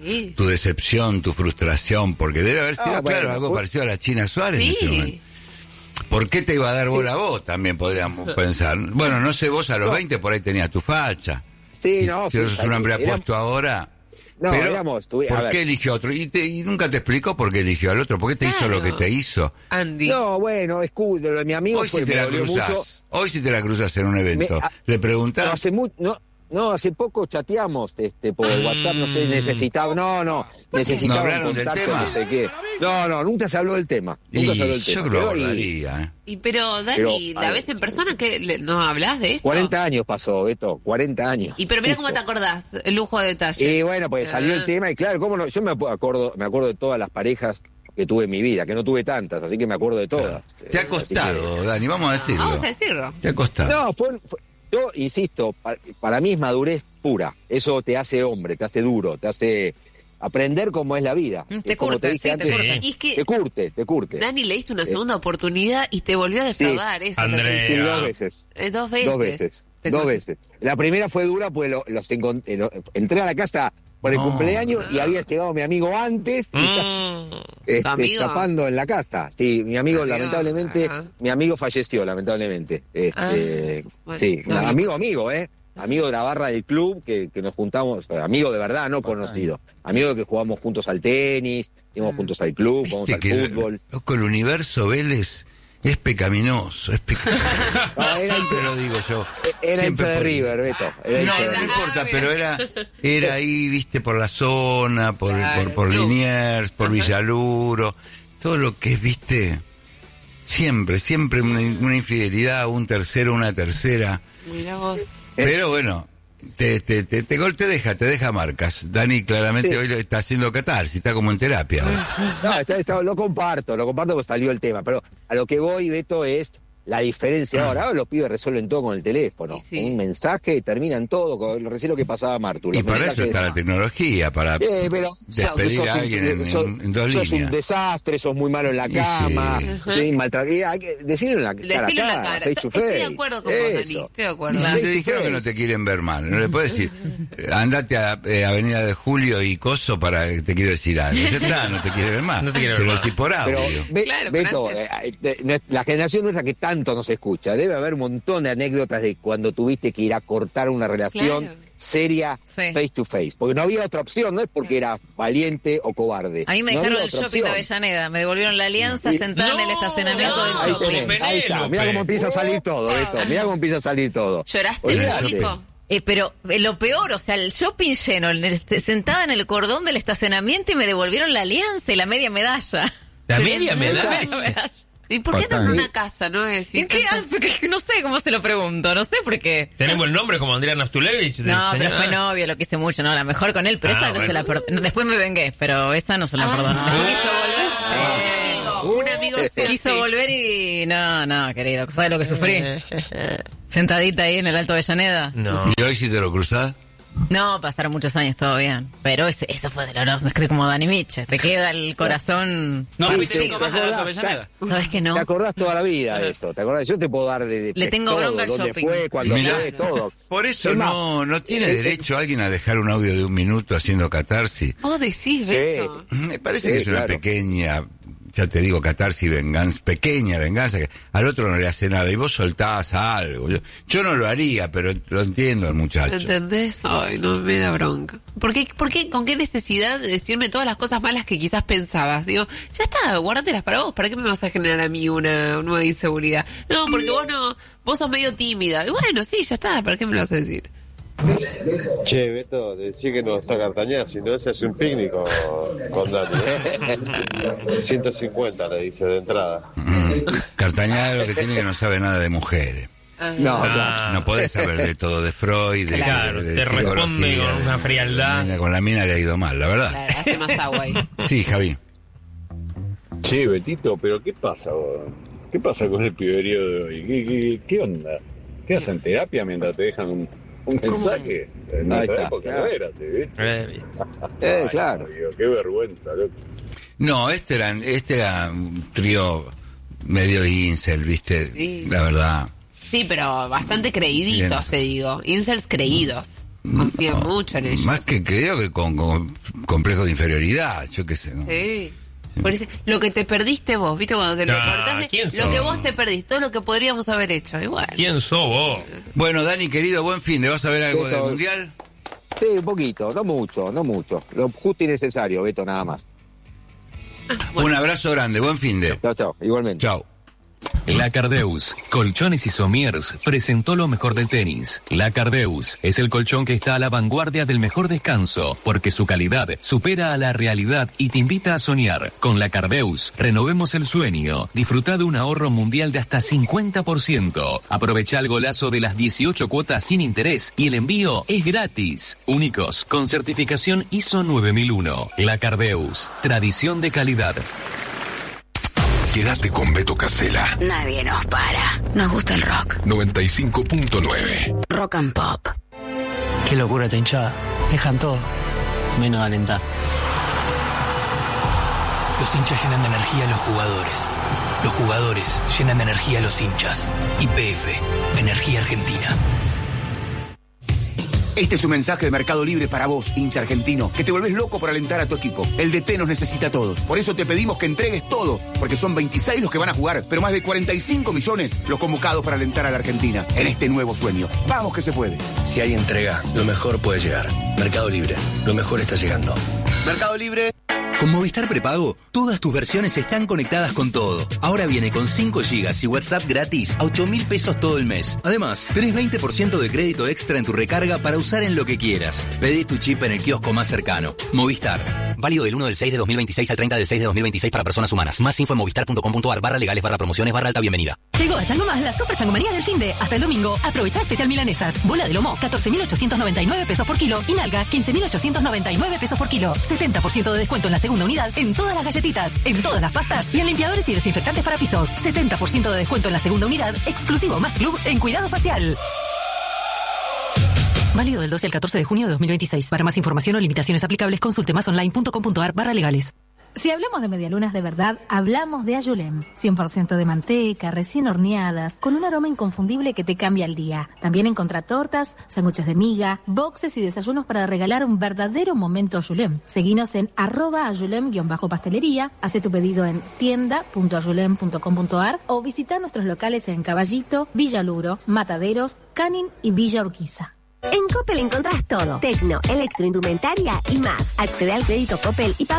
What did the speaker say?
tu decepción, tu frustración, porque debe haber sido, claro, algo parecido a la China Suárez en ese momento. ¿Por qué te iba a dar bola a vos? También podríamos pensar. Bueno, no sé, vos a los 20 por ahí tenías tu facha. Sí, si sos un hombre apuesto ahora. No, pero, digamos, ¿por qué eligió a otro? Y nunca te explicó por qué eligió al otro. ¿Por qué te hizo lo que te hizo? Andy. No, bueno, lo de mi amigo hoy fue si te la cruzas, hoy si te la cruzas en un evento, ¿le preguntás? No, hace poco chateamos por WhatsApp, no sé, necesitaba ¿No hablaron del tema? No sé qué. No, nunca se habló del tema. Nunca se habló del tema. Yo creo que lo hablaría, Pero, Dani, ¿la ves en persona? ¿Qué, ¿no hablas de esto? 40 años pasó, Beto, 40 años. Pero mira cómo te acordás, el lujo de detalle. Y bueno, pues salió el tema y claro, cómo no, yo me acuerdo de todas las parejas que tuve en mi vida, que no tuve tantas, así que me acuerdo de todas. Te ha costado, Dani, vamos a decirlo. Vamos a decirlo. Te ha costado. No, yo insisto, para mí es madurez pura. Eso te hace hombre, te hace duro, te hace aprender cómo es la vida. Te curte, sí, te curte. Y es que te curte. Dani, le diste una segunda oportunidad y te volvió a defraudar. Sí, eso Andrea. Sí, dos veces. Dos veces. La primera fue dura, pues entré a la casa por el cumpleaños y había llegado mi amigo antes escapando en la casa. Sí, mi amigo lamentablemente, mi amigo falleció lamentablemente. Bueno, sí, amigo, amigo de la barra del club que nos juntamos, amigo de verdad, no conocido. Amigo que jugamos juntos al tenis, íbamos juntos al club, jugamos al fútbol. Loco, el universo Vélez es pecaminoso, es pecaminoso. Siempre lo digo yo. Era hincha de River, Beto. No importa, pero era ahí, viste, por la zona, por Liniers, por Villaluro, todo lo que es, viste, siempre una infidelidad, un tercero, una tercera. Mirá vos. Pero bueno, te deja marcas. Dani claramente hoy está haciendo catarsis, está como en terapia. No, lo comparto porque salió el tema, pero a lo que voy, Beto, es la diferencia ahora. Los pibes resuelven todo con el teléfono. Un mensaje, terminan todo, recién lo que pasaba Martu. Y para eso está la tecnología, para despedir a alguien en dos líneas. Sos un desastre, sos muy malo en la cama, hay que decirlo en la cara, face to face. Estoy de acuerdo con vos, Dani, estoy de acuerdo. Te dijeron que no te quieren ver mal, no le puedes decir, andate a Avenida de Julio y Coso para que te quiero decir algo. Ya está, no te quiere ver más. Se lo decís por audio. Pero, Beto, la generación nuestra que tanto nos escucha, debe haber un montón de anécdotas de cuando tuviste que ir a cortar una relación seria face to face, porque no había otra opción, no es porque era valiente o cobarde. A mí me dejaron el shopping de Avellaneda, me devolvieron la alianza sentada en el estacionamiento del shopping. Ahí está, mirá cómo empieza a salir todo, Beto, mirá cómo empieza a salir todo. ¿Lloraste, Nico? Pero lo peor, o sea, el shopping lleno, sentada en el cordón del estacionamiento y me devolvieron la alianza y la media medalla. ¿La media medalla? ¿Y por qué no en una casa, no? Es decir, porque no sé cómo se lo pregunto, no sé por qué. Tenemos el nombre como Andrea Nastulevich. No, pero fue novio, lo quise mucho, no, la mejor con él, pero esa no se la perdoné. Después me vengué, pero esa no se la perdoné. Después quiso volver. Un amigo quiso volver y no, querido, ¿sabes lo que sufrí? Sentadita ahí en el Alto Avellaneda. No. ¿Y hoy si te lo cruzás? No, pasaron muchos años, todo bien. Pero esa fue doloroso, es como Dani Miche. Te queda el corazón. No, fuiste nunca más a la Avellaneda. ¿Sabes que no? Te acordás toda la vida de esto, ¿te acordás? Yo te puedo dar Le tengo todo, bronca al dónde shopping. fue, cuándo fue, todo. Por eso no tiene derecho alguien a dejar un audio de 1 minuto haciendo catarsis. Vos decís, Beto. Me parece que es una pequeña, ya te digo, catarsis, pequeña venganza, que al otro no le hace nada, y vos soltás algo. Yo no lo haría, pero lo entiendo al muchacho. ¿Entendés? Ay, no me da bronca. ¿Por qué, con qué necesidad de decirme todas las cosas malas que quizás pensabas? Digo, ya está, guárdatelas para vos, ¿para qué me vas a generar a mí una nueva inseguridad? No, porque vos sos medio tímida. Y bueno, sí, ya está, ¿para qué me lo vas a decir? Che, Beto, decía que no está Cartañá, si no se hace un picnic con Dani. 150 le dice de entrada. Cartañá lo que tiene es que no sabe nada de mujeres. No podés saber de todo, de Freud, de te responde con una frialdad. Con la mina le ha ido mal, la verdad. Claro, hace más agua ahí. Sí, Javi. Che, Betito, pero ¿qué pasa vos? ¿Qué pasa con el piberío de hoy? ¿Qué onda? ¿Te hacen terapia mientras te dejan un mensaje? En nuestra época no era así, ¿viste? Claro. Digo, qué vergüenza, loco. No, este era un trío medio incel, ¿viste? Sí. La verdad. Sí, pero bastante creíditos, te digo. Incels creídos. confían mucho en ellos. Más que creo que con complejo de inferioridad, yo qué sé, ¿no? Sí. Por eso, lo que te perdiste vos, ¿viste? Cuando te lo cortaste, lo que vos te perdiste, todo lo que podríamos haber hecho, igual. ¿Quién sos vos? Bueno, Dani, querido, buen fin. ¿Le vas a ver algo del Mundial? Sí, un poquito, no mucho. Lo justo y necesario, Beto, nada más. Bueno. Un abrazo grande, buen fin de. Chao, igualmente. Chao. La Cardeus, Colchones y Somiers, presentó lo mejor del tenis. La Cardeus es el colchón que está a la vanguardia del mejor descanso, porque su calidad supera a la realidad y te invita a soñar. Con La Cardeus, renovemos el sueño. Disfruta de un ahorro mundial de hasta 50%. Aprovecha el golazo de las 18 cuotas sin interés y el envío es gratis. Únicos, con certificación ISO 9001. La Cardeus, tradición de calidad. Quédate con Beto Casella. Nadie nos para. Nos gusta el rock. 95.9. Rock and Pop. Qué locura esta hinchada. Dejan todo, menos alentar. Los hinchas llenan de energía a los jugadores. Los jugadores llenan de energía a los hinchas. YPF, Energía Argentina. Este es un mensaje de Mercado Libre para vos, hincha argentino, que te volvés loco por alentar a tu equipo. El DT nos necesita a todos. Por eso te pedimos que entregues todo, porque son 26 los que van a jugar, pero más de 45 millones los convocados para alentar a la Argentina en este nuevo sueño. Vamos que se puede. Si hay entrega, lo mejor puede llegar. Mercado Libre, lo mejor está llegando. Mercado Libre. Con Movistar Prepago, todas tus versiones están conectadas con todo. Ahora viene con 5 GB y WhatsApp gratis a 8.000 pesos todo el mes. Además, tenés 20% de crédito extra en tu recarga para usar en lo que quieras. Pedí tu chip en el kiosco más cercano. Movistar. Válido del 1 del 6 de 2026 al 30 del 6 de 2026 para personas humanas. Más info en movistar.com.ar/legales/promociones/alta bienvenida. Llegó a Chango Más la super changomanía del fin de. Hasta el domingo. Aprovecha especial milanesas. Bola de lomo, 14.899 pesos por kilo. Y nalga, 15.899 pesos por kilo. 70% de descuento en la segunda unidad en todas las galletitas, en todas las pastas y en limpiadores y desinfectantes para pisos. 70% de descuento en la segunda unidad, exclusivo Más Club en cuidado facial. Válido del 12 al 14 de junio de 2026. Para más información o limitaciones aplicables, consulte másonline.com.ar/legales. Si hablamos de medialunas de verdad, hablamos de Ayulem. 100% de manteca, recién horneadas, con un aroma inconfundible que te cambia el día. También encontrá tortas, sándwiches de miga, boxes y desayunos para regalar un verdadero momento Ayulem. Seguinos en @ayulem_pastelería, hace tu pedido en tienda.ayulem.com.ar o visita nuestros locales en Caballito, Villa Luro, Mataderos, Canin y Villa Urquiza. En Coppel encontrás todo. Tecno, electroindumentaria y más. Accede al crédito Coppel y